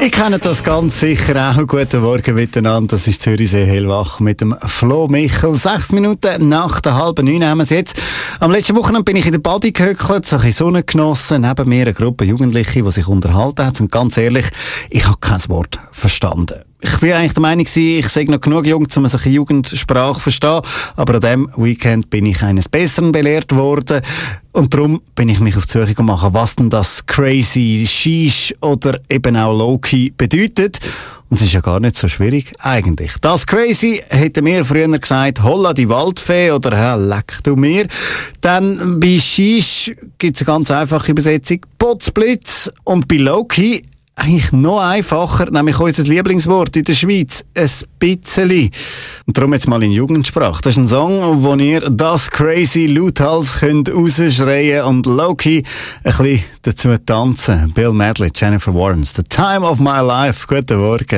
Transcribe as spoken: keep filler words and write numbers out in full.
Ich kenne das ganz sicher auch. Guten Morgen miteinander. Das ist Zürichsee hellwach mit dem Flo Michel. Sechs Minuten nach der halben neun haben wir es jetzt. Am letzten Wochenende bin ich in der Body gehöckelt, so ein bisschen Sonne genossen. Neben mir eine Gruppe Jugendliche, die sich unterhalten hat. Und ganz ehrlich, ich habe kein Wort verstanden. Ich bin eigentlich der Meinung, ich sei noch genug jung, um eine solche Jugendsprache zu verstehen. Aber an diesem Weekend bin ich eines Besseren belehrt worden. Und darum bin ich mich auf die Suche gemacht, was denn das Crazy, Sheesh oder eben auch Low-Key bedeutet. Und es ist ja gar nicht so schwierig, eigentlich. Das Crazy hätten wir früher gesagt, holla die Waldfee oder hä, leck du mir. Dann bei Sheesh gibt es eine ganz einfache Übersetzung, Potzblitz. Und bei Low-Key eigentlich noch einfacher, nämlich unser Lieblingswort in der Schweiz, ein bisschen. Und darum jetzt mal in Jugendsprache. Das ist ein Song, wo ihr das Crazy lauthals könnt rausschreien und low-key ein bisschen dazu tanzen. Bill Medley, Jennifer Warnes, The Time of My Life. Guten Morgen.